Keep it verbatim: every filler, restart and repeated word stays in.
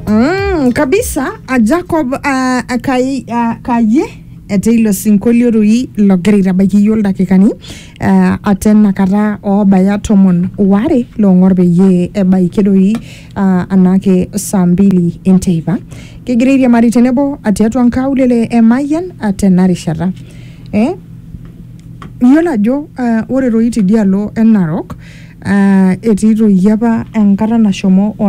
Mm, kabisa a Jacob uh, akai uh, kaye etilo sinkolio rui logerira baki yolda kekani uh, aten nakara o baya tomon ware lo ngorbe ye e bai kedoi uh, anake sambili enteiba kegreria mari tenebo atiatu ankaulele e mayan atenari shara eh yola jo uh, ore roi tidialo en Narok uh, etiro yaba enkata nashomo